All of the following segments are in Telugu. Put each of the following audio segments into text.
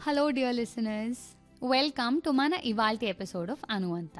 Hello dear listeners, welcome to మన ఇవాల్టి ఎపిసోడ్ ఆఫ్ అనువంత.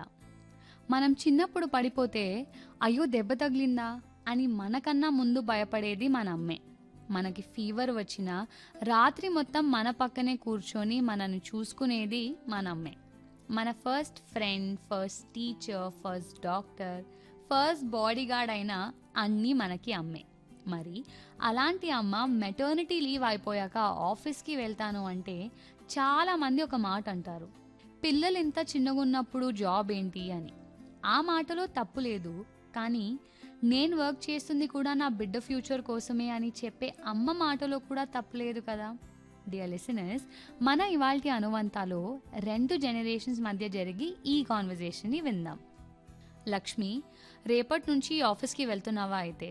మనం చిన్నప్పుడు పడిపోతే అయ్యో దెబ్బ తగిలిందా అని మనకన్నా ముందు భయపడేది మన అమ్మే. మనకి ఫీవర్ వచ్చినా రాత్రి మొత్తం మన పక్కనే కూర్చొని మనల్ని చూసుకునేది మన అమ్మే. మన first friend, first teacher, first doctor, first body guard అయినా అన్నీ మనకి అమ్మే. మరి అలాంటి అమ్మ మెటర్నిటీ లీవ్ అయిపోయాక ఆఫీస్కి వెళ్తాను అంటే చాలామంది ఒక మాట అంటారు, పిల్లలు ఇంత చిన్నగున్నప్పుడు జాబ్ ఏంటి అని. ఆ మాటలో తప్పు లేదు, కానీ నేను వర్క్ చేస్తుంది కూడా నా బిడ్డ ఫ్యూచర్ కోసమే అని చెప్పే అమ్మ మాటలో కూడా తప్పులేదు కదా. డియర్ లిసనర్స్, మన ఇవాల్టి అనువంతాలో 2 జనరేషన్స్ మధ్య జరిగి ఈ కాన్వర్జేషన్ని విందాం. లక్ష్మి, రేపటి నుంచి ఆఫీస్కి వెళ్తున్నావా? అయితే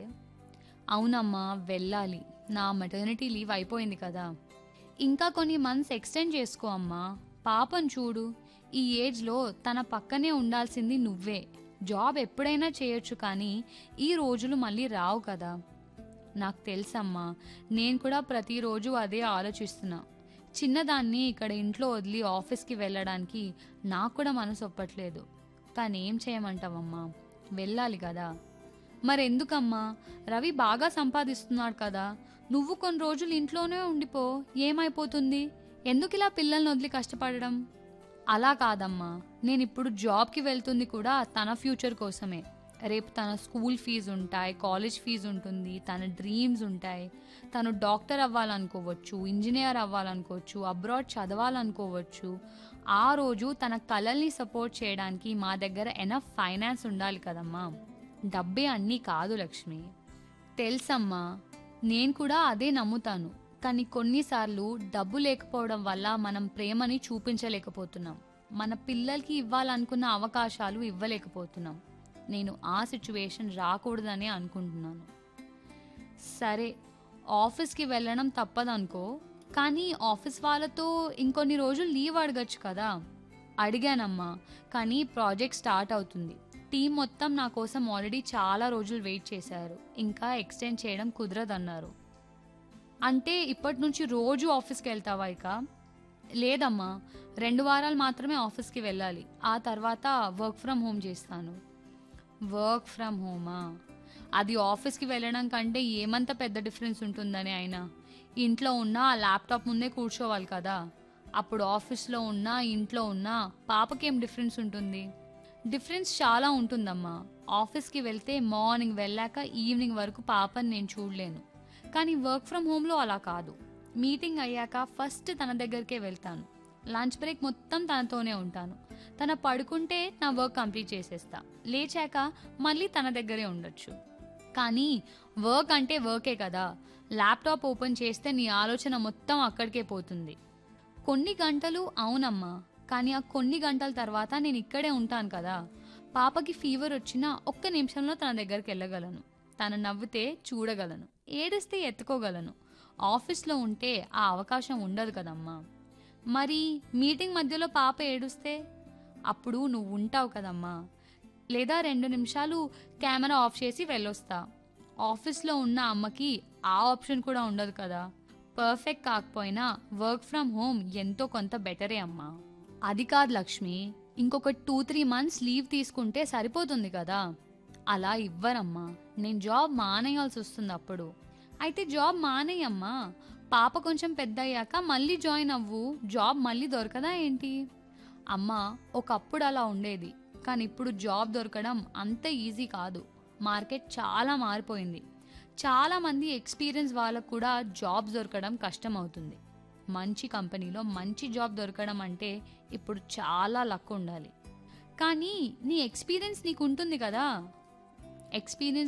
అవునమ్మా వెళ్ళాలి, నా మెటర్నిటీ లీవ్ అయిపోయింది కదా. ఇంకా కొన్ని మంత్స్ ఎక్స్టెండ్ చేసుకో అమ్మా, పాపను చూడు, ఈ ఏజ్లో తన పక్కనే ఉండాల్సింది నువ్వే. జాబ్ ఎప్పుడైనా చేయొచ్చు, కానీ ఈ రోజులు మళ్ళీ రావు కదా. నాకు తెలుసమ్మా, నేను కూడా ప్రతిరోజు అదే ఆలోచిస్తున్నా. చిన్నదాన్ని ఇక్కడ ఇంట్లో వదిలి ఆఫీస్కి వెళ్ళడానికి నాకు కూడా మనసు ఒప్పట్లేదు. కానీ ఏం చేయమంటావమ్మా, వెళ్ళాలి కదా. మరెందుకమ్మా, రవి బాగా సంపాదిస్తున్నాడు కదా, నువ్వు కొన్ని రోజులు ఇంట్లోనే ఉండిపో, ఏమైపోతుంది? ఎందుకు ఇలా పిల్లల్ని వదిలి కష్టపడడం? అలా కాదమ్మా, నేను ఇప్పుడు జాబ్కి వెళ్తుంది కూడా తన ఫ్యూచర్ కోసమే. రేపు తన స్కూల్ ఫీజు ఉంటాయి, కాలేజ్ ఫీజు ఉంటుంది, తన డ్రీమ్స్ ఉంటాయి. తను డాక్టర్ అవ్వాలనుకోవచ్చు, ఇంజనీర్ అవ్వాలనుకోవచ్చు, అబ్రాడ్ చదవాలనుకోవచ్చు. ఆ రోజు తన కలల్ని సపోర్ట్ చేయడానికి మా దగ్గర ఎనఫ్ ఫైనాన్స్ ఉండాలి కదమ్మా. డబ్బే అన్నీ కాదు లక్ష్మి. తెలుసమ్మా, నేను కూడా అదే నమ్ముతాను. కానీ కొన్నిసార్లు డబ్బు లేకపోవడం వల్ల మనం ప్రేమని చూపించలేకపోతున్నాం, మన పిల్లలకి ఇవ్వాలనుకున్న అవకాశాలు ఇవ్వలేకపోతున్నాం. నేను ఆ సిచ్యువేషన్ రాకూడదనే అనుకుంటున్నాను. సరే, ఆఫీస్కి వెళ్ళడం తప్పదనుకో, కానీ ఆఫీస్ వాళ్ళతో ఇంకొన్ని రోజులు లీవ్ అడగచ్చు కదా. అడిగానమ్మా, కానీ ప్రాజెక్ట్ స్టార్ట్ అవుతుంది. టీం మొత్తం నా కోసం ఆల్రెడీ చాలా రోజులు వెయిట్ చేశారు. ఇంకా ఎక్స్టెండ్ చేయడం కుదరదన్నారు. అంటే ఇప్పటి నుంచి రోజు ఆఫీస్కి వెళ్తావా ఇక? లేదమ్మా, 2 వారాలు మాత్రమే ఆఫీస్కి వెళ్ళాలి. ఆ తర్వాత వర్క్ ఫ్రమ్ హోమ్ చేస్తాను. Work from హోమా? అది ఆఫీస్కి వెళ్ళడం కంటే ఏమంత పెద్ద డిఫరెన్స్ ఉంటుందని. అయినా ఇంట్లో ఉన్నా ఆ ల్యాప్టాప్ ముందే కూర్చోవాలి కదా. అప్పుడు ఆఫీస్లో ఉన్నా ఇంట్లో ఉన్నా పాపకేం డిఫరెన్స్ ఉంటుంది? డిఫరెన్స్ చాలా ఉంటుందమ్మా. ఆఫీస్కి వెళ్తే మార్నింగ్ వెళ్ళాక ఈవినింగ్ వరకు పాపని నేను చూడలేను. కానీ వర్క్ ఫ్రమ్ హోమ్లో అలా కాదు. మీటింగ్ అయ్యాక ఫస్ట్ తన దగ్గరికే వెళ్తాను. లంచ్ బ్రేక్ మొత్తం తనతోనే ఉంటాను. తన పడుకుంటే నా వర్క్ కంప్లీట్ చేసేస్తా. లేచాక మళ్ళీ తన దగ్గరే ఉండొచ్చు. కానీ వర్క్ అంటే వర్కే కదా. ల్యాప్టాప్ ఓపెన్ చేస్తే నీ ఆలోచన మొత్తం అక్కడికే పోతుంది. కొన్ని గంటలు అవునమ్మా, కానీ ఆ కొన్ని గంటల తర్వాత నేను ఇక్కడే ఉంటాను కదా. పాపకి ఫీవర్ వచ్చినా ఒక్క నిమిషంలో తన దగ్గరికి వెళ్ళగలను. తను నవ్వితే చూడగలను, ఏడిస్తే ఎత్తుకోగలను. ఆఫీస్లో ఉంటే ఆ అవకాశం ఉండదు కదమ్మా. మరి మీటింగ్ మధ్యలో పాప ఏడుస్తే అప్పుడు నువ్వు ఉంటావు కదమ్మా. లేదా 2 నిమిషాలు కెమెరా ఆఫ్ చేసి వెళ్ళొస్తా. ఆఫీస్లో ఉన్న అమ్మకి ఆ ఆప్షన్ కూడా ఉండదు కదా. పర్ఫెక్ట్ కాకపోయినా వర్క్ ఫ్రమ్ హోమ్ ఎంతో కొంత బెటరే అమ్మా. అది కాదు లక్ష్మి, ఇంకొక 2-3 మంత్స్ లీవ్ తీసుకుంటే సరిపోతుంది కదా. అలా ఇవ్వరమ్మా, నేను జాబ్ మానేయాల్సి వస్తుంది అప్పుడు. అయితే జాబ్ మానేయమ్మా, పాప కొంచెం పెద్ద అయ్యాక మళ్ళీ జాయిన్ అవ్వు, జాబ్ మళ్ళీ దొరకదా ఏంటి? అమ్మా, ఒకప్పుడు అలా ఉండేది, కానీ ఇప్పుడు జాబ్ దొరకడం అంత ఈజీ కాదు. మార్కెట్ చాలా మారిపోయింది. చాలామంది ఎక్స్పీరియన్స్ వాళ్ళకు కూడా జాబ్స్ దొరకడం కష్టం అవుతుంది. మంచి కంపెనీలో మంచి జాబ్ దొరకడం అంటే ఇప్పుడు చాలా లక్ ఉండాలి. కానీ నీ ఎక్స్పీరియన్స్ నీకు ఉంటుంది కదా. ఎక్స్పీరియన్స్